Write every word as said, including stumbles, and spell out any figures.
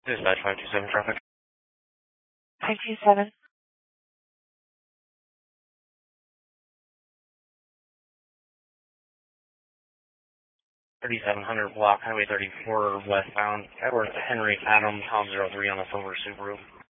Dispatch five two seven traffic. five two seven. thirty-seven hundred block, Highway thirty-four westbound, Edward Henry Adam, Tom zero three on a silver Subaru.